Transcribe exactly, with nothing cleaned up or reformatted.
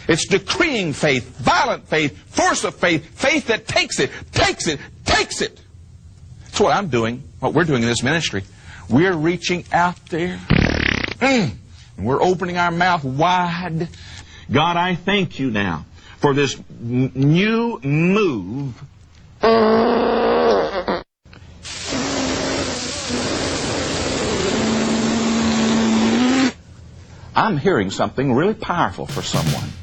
It's decreeing faith, violent faith, force of faith, faith that takes it, takes it, takes it. That's what I'm doing, what we're doing in this ministry. We're reaching out there, mm, and we're opening our mouth wide. God, I thank you now for this n- new move. I'm hearing something really powerful for someone.